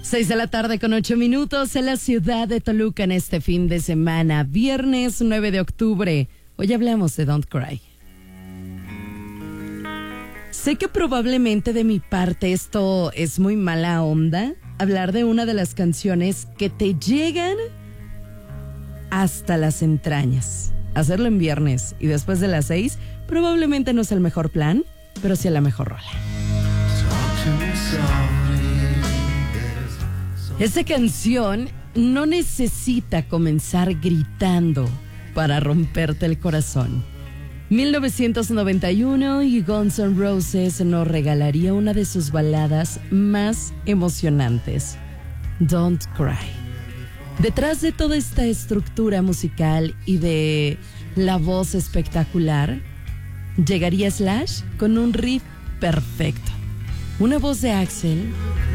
6 de la tarde con 8 minutos en la ciudad de Toluca en este fin de semana, viernes 9 de octubre. Hoy hablamos de Don't Cry. Sé que probablemente de mi parte esto es muy mala onda, hablar de una de las canciones que te llegan hasta las entrañas. Hacerlo en viernes y después de las 6 probablemente no es el mejor plan, pero sí la mejor rola. Esta canción no necesita comenzar gritando para romperte el corazón. 1991 y Guns N' Roses nos regalaría una de sus baladas más emocionantes, Don't Cry. Detrás de toda esta estructura musical y de la voz espectacular, llegaría Slash con un riff perfecto. Una voz de Axl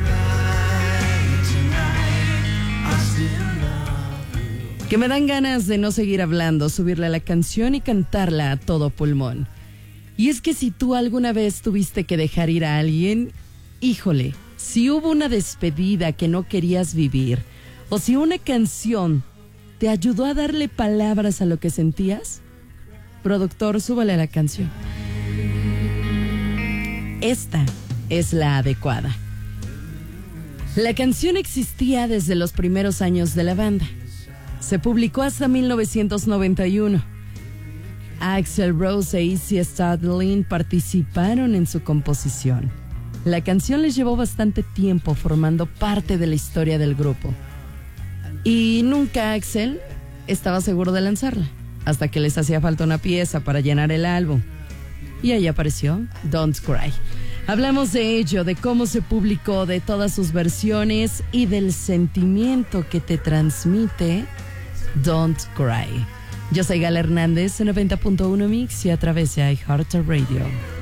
que me dan ganas de no seguir hablando, subirle a la canción y cantarla a todo pulmón. Y es que si tú alguna vez tuviste que dejar ir a alguien, híjole, si hubo una despedida que no querías vivir, o si una canción te ayudó a darle palabras a lo que sentías, productor, súbale a la canción. Esta es la adecuada. La canción existía desde los primeros años de la banda. Se publicó hasta 1991. Axl Rose e Izzy Stradlin participaron en su composición. La canción les llevó bastante tiempo formando parte de la historia del grupo. Y nunca Axl estaba seguro de lanzarla, hasta que les hacía falta una pieza para llenar el álbum. Y ahí apareció Don't Cry. Hablamos de ello, de cómo se publicó, de todas sus versiones y del sentimiento que te transmite Don't Cry. Yo soy Gala Hernández en 90.1 Mix y a través de iHeartRadio.